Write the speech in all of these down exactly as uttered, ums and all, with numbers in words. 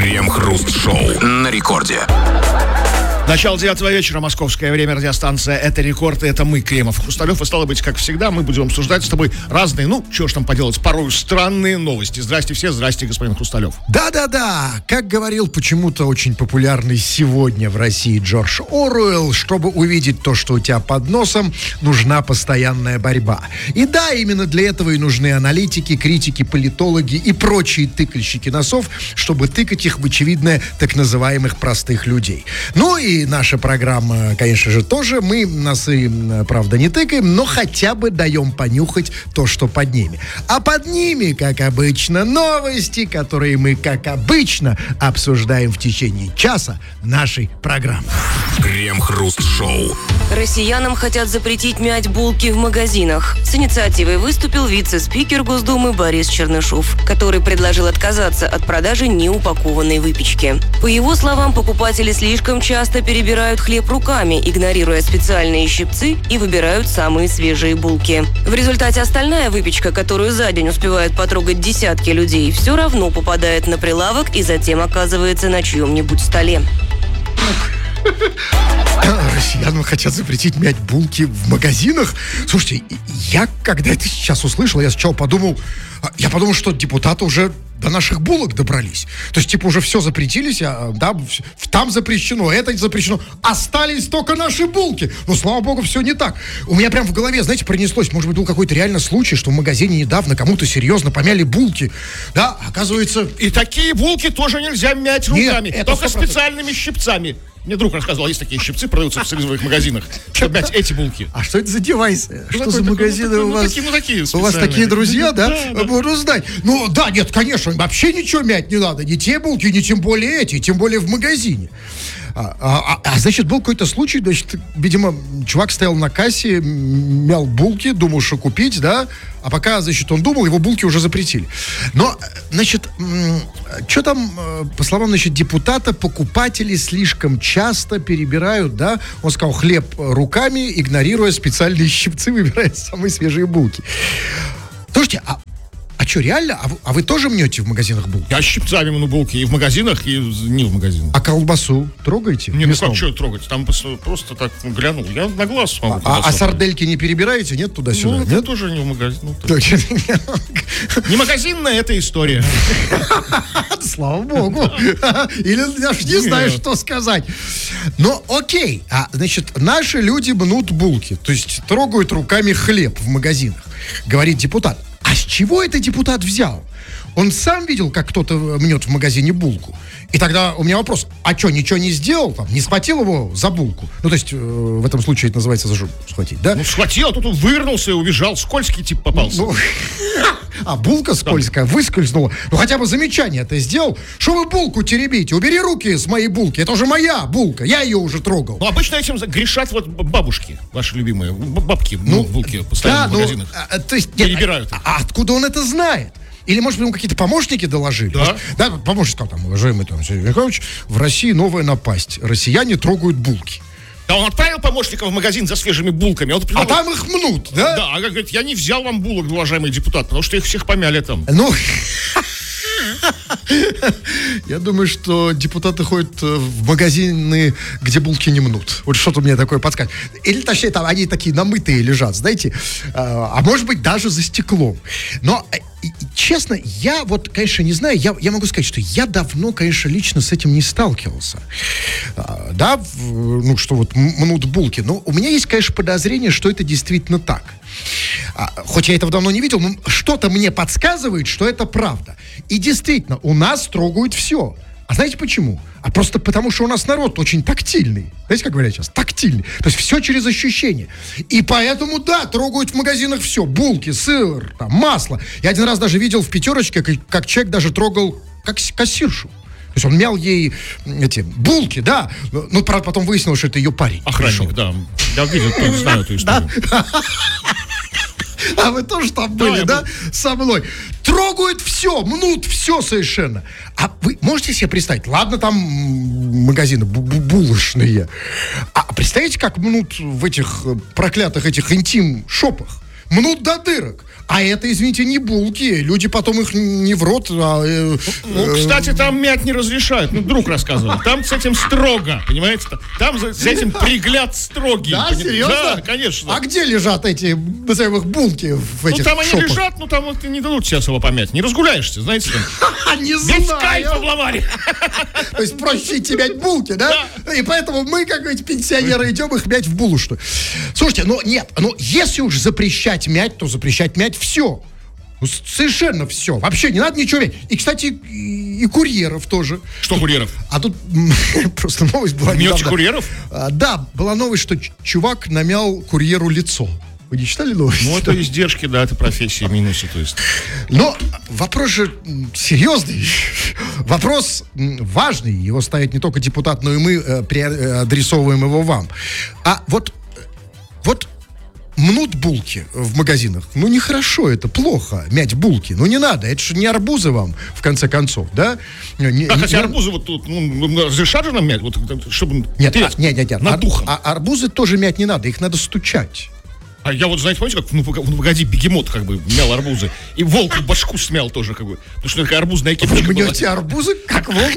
Крем-хруст-шоу на рекорде. Начало девятого вечера, московское время, радиостанция «Это рекорд», и это мы, Кремов, Хрусталев, и стало быть, как всегда, мы будем обсуждать с тобой разные, ну, что ж там поделать, порой странные новости. Здрасте все, здрасте, господин Хрусталев. Да-да-да, как говорил почему-то очень популярный сегодня в России Джордж Оруэлл, чтобы увидеть то, что у тебя под носом, нужна постоянная борьба. И да, именно для этого и нужны аналитики, критики, политологи и прочие тыкальщики носов, чтобы тыкать их в очевидное так называемых простых людей. Ну и И наша программа, конечно же, тоже. Мы носы, правда, не тыкаем, но хотя бы даем понюхать то, что под ними. А под ними, как обычно, новости, которые мы, как обычно, обсуждаем в течение часа нашей программы. Крем-хруст-шоу. Россиянам хотят запретить мять булки в магазинах. С инициативой выступил вице-спикер Госдумы Борис Чернышов, который предложил отказаться от продажи неупакованной выпечки. По его словам, покупатели слишком часто перебирают хлеб руками, игнорируя специальные щипцы, и выбирают самые свежие булки. В результате остальная выпечка, которую за день успевают потрогать десятки людей, все равно попадает на прилавок и затем оказывается на чьем-нибудь столе. Россиянам хотят запретить мять булки в магазинах. Слушайте, я, когда это сейчас услышал, я сначала подумал, я подумал, что депутаты уже до наших булок добрались. То есть, типа, уже все запретились, а, да, там запрещено, это запрещено. Остались только наши булки. Но, слава богу, все не так. У меня прям в голове, знаете, пронеслось, может быть, был какой-то реально случай, что в магазине недавно кому-то серьезно помяли булки. Да, оказывается... И такие булки тоже нельзя мять руками, Нет, только сто процентов. Специальными щипцами. Мне друг рассказывал, есть такие щипцы, продаются в специальных магазинах, чтобы мять эти булки. А что это за девайсы? Ну, что такой, за такой, магазины ну, такой, у ну, вас? такие, ну, такие у вас такие специальные. друзья, да? Да, да. Буду знать. Ну, да, нет, конечно, вообще ничего мять не надо. Ни те булки, ни тем более эти, тем более в магазине. А, а, а, значит, был какой-то случай, значит, видимо, чувак стоял на кассе, мял булки, думал, что купить, да, а пока, значит, он думал, его булки уже запретили. Но, значит, что там, по словам, значит, депутата, покупатели слишком часто перебирают, да, он сказал, хлеб руками, игнорируя специальные щипцы, выбирая самые свежие булки. Слушайте, а А что, реально? А вы, а вы тоже мнете в магазинах булки? Я щипцами мну булки и в магазинах, и не в магазинах. А колбасу трогаете? Не, ну Мясном? как, что трогать? Там просто, просто так ну, глянул. Я на глаз могу. А, а сардельки не перебираете? Нет, туда-сюда? Ну, это Нет? тоже не в магазин. Ну, не магазинная эта история. Слава богу. Или даже не знаю, что сказать. Но окей. А, значит, наши люди мнут булки. То есть трогают руками хлеб в магазинах. Говорит депутат. А с чего это депутат взял? Он сам видел, как кто-то мнет в магазине булку. И тогда у меня вопрос, а что, ничего не сделал? Там, не схватил его за булку? Ну, то есть, э, в этом случае это называется за жопу схватить, да? Ну, схватил, а тут он вывернулся и убежал. Скользкий тип попался. Ну, а булка скользкая, выскользнула. Ну, хотя бы замечание ты сделал. Что вы булку теребите? Убери руки с моей булки. Это уже моя булка. Я ее уже трогал. Ну, обычно этим грешат вот бабушки, ваши любимые. Бабки, ну, булки постоянно да, в ну, магазинах. а, то есть, нет, перебирают. А, а откуда он это знает? Или, может быть, ему какие-то помощники доложили? Да. Может, да, помощник сказал, там, уважаемый там, Сергей Михайлович, в России новая напасть. Россияне трогают булки. Да, он отправил помощника в магазин за свежими булками. А, вот, А там их мнут, да? Да, а говорит, я не взял вам булок, уважаемый депутат, потому что их всех помяли там. Ну, я думаю, что депутаты ходят в магазины, где булки не мнут. Вот что-то мне такое подсказывает. Или, точнее, там они такие намытые лежат, знаете. А может быть, даже за стеклом. Но, честно, я вот, конечно, не знаю, я, я могу сказать, что я давно, конечно, лично с этим не сталкивался. А, да, ну, что вот мнут булки. Но у меня есть, конечно, подозрение, что это действительно так. А, хоть я этого давно не видел, но что-то мне подсказывает, что это правда. И действительно, у нас трогают все. А знаете почему? А просто потому, что у нас народ очень тактильный. Знаете, как говорят сейчас? Тактильный. То есть все через ощущение. И поэтому, да, трогают в магазинах все. Булки, сыр, там, масло. Я один раз даже видел в пятерочке, как, как человек даже трогал как кассиршу. То есть он мял ей эти булки, да. Ну, правда, потом выяснилось, что это ее парень. Охранник, пришел. Да. Я видел, кто знаю эту историю. А вы тоже там были, да? да? Со мной. Трогают все, мнут все совершенно. А вы можете себе представить? Ладно, там магазины булочные. А представляете, как мнут в этих проклятых этих интим-шопах? мнут до дырок. А это, извините, не булки. Люди потом их не в рот, а... э, Ну, кстати, там мять не разрешают. Ну, друг рассказывал. Там с этим строго, понимаете? Там за- с этим пригляд строгий. Да, пони- серьезно? Да, конечно. А где лежат эти, назовем их, булки в Ну, этих там они шопах? лежат, ну, там вот не дадут тебе особо помять. Не разгуляешься, знаете, там. А, не Весь кайф знаю. обломали. То есть проще идти мять булки, да? И поэтому мы, как эти пенсионеры, идем их мять в булочную. Слушайте, ну нет, ну если уж запрещать мять, то запрещать мять все. Ну, с- совершенно все. Вообще не надо ничего мять. И, кстати, и, и курьеров тоже. Что, курьеров? А тут м, просто новость была Мьете недавно. курьеров? А, да, была новость, что ч- чувак намял курьеру лицо. Вы не читали новость? Ну, это издержки, да, это профессии, минусы, то есть. Но вопрос же м, серьезный, вопрос м, важный, его ставит не только депутат, но и мы э, при- э, адресовываем его вам. А вот, э, вот мнут булки в магазинах, ну нехорошо, это плохо, мять булки, ну не надо, это же не арбузы вам, в конце концов, да? Не- Так, не- хотя не- арбузы вот тут, ну, разрешат же нам мять, вот, чтобы... Нет, а, интересно, нет, нет, нет. над Ар- духом. а арбузы тоже мять не надо, их надо стучать. А я вот, знаете, помните, как, ну, пога- ну, погоди, бегемот как бы мял арбузы. И волку башку смял тоже, как бы. Потому что такая арбузная Вы кипочка была. мнете арбузы, как волк?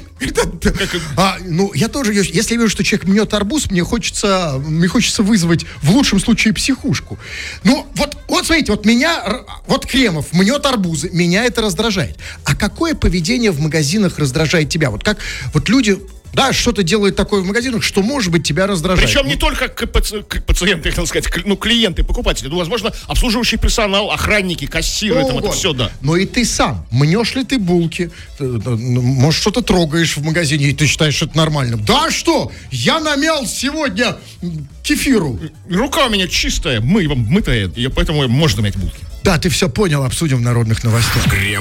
А, ну, я тоже, если я вижу, что человек мнет арбуз, мне хочется, мне хочется вызвать в лучшем случае психушку. Ну, вот, вот смотрите, вот меня, р- вот Кремов мнет арбузы, меня это раздражает. А какое поведение в магазинах раздражает тебя? Вот как, вот люди, да, что-то делают такое в магазинах, что, может быть, тебя раздражает. Причем не только к, паци- к пациенты, хотел сказать, к- ну, клиенты, покупатели. Ну, возможно, обслуживающий персонал, охранники, кассиры, Что там это угодно. все, да. Но и ты сам, мнешь ли ты булки, Ты, ну, может, что-то трогаешь в магазине, и ты считаешь что это нормальным. Да что? Я намял сегодня м, кефиру. Рука у меня чистая, мы, мытая, и поэтому можно мять булки. Да, ты все понял, обсудим в народных новостях. Крем